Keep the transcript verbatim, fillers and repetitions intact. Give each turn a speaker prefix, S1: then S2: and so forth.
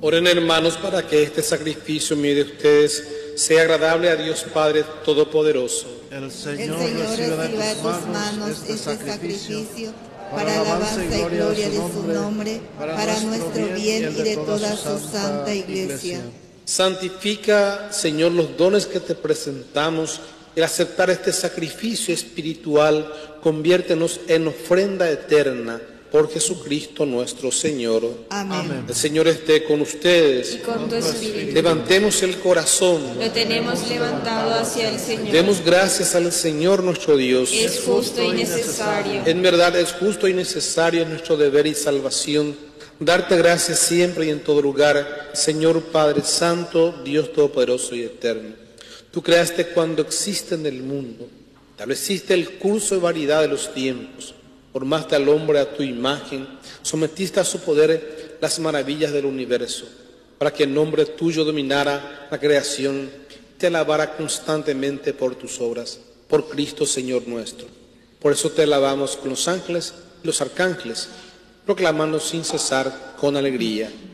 S1: Oren, hermanos, para que este sacrificio mío de ustedes sea agradable a Dios Padre Todopoderoso.
S2: El
S3: El
S2: Señor,
S3: Señor
S2: reciba
S3: reciba de tus manos este sacrificio para alabanza y gloria de su nombre, para nuestro bien y de toda su santa Iglesia.
S1: Santifica, Señor, los dones que te presentamos. El aceptar este sacrificio espiritual, conviértenos en ofrenda eterna por Jesucristo nuestro Señor.
S3: Amén.
S1: El Señor esté con ustedes.
S4: Y con tu espíritu.
S1: Levantemos el corazón.
S4: Lo tenemos levantado hacia el Señor.
S1: Demos gracias al Señor nuestro Dios.
S4: Es justo y necesario.
S1: En verdad es justo y necesario, es nuestro deber y salvación, darte gracias siempre y en todo lugar, Señor Padre Santo, Dios Todopoderoso y Eterno. Tú creaste cuando existe en el mundo, estableciste el curso y variedad de los tiempos, formaste al hombre a tu imagen, sometiste a su poder las maravillas del universo, para que el nombre tuyo dominara la creación y te alabara constantemente por tus obras, por Cristo Señor nuestro. Por eso te alabamos con los ángeles y los arcángeles, proclamando sin cesar con alegría: